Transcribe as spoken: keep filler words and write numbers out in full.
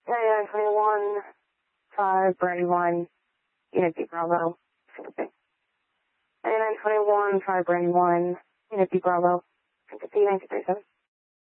ninety-nine twenty-one, five, Brandy one, Unit D Bravo. ninety-nine twenty-one, five, Brandy one, Unit D Bravo. nineteen thirty-seven.